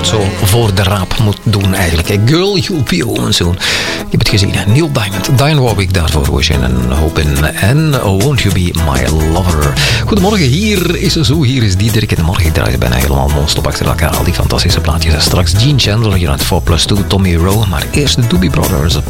zo voor de raap moet doen eigenlijk. Girl, you'll be home soon. Je hebt het gezien, hè? Neil Diamond, Dionne Warwick daarvoor. We zijn een hoop in. En Won't You Be My Lover. Goedemorgen, hier is er zo. Hier is Diederik. En morgen draait bijna helemaal non-stop achter elkaar al die fantastische plaatjes. En straks Gene Chandler hier aan het 4+2, Tommy Rowe. Maar eerst de Doobie Brothers.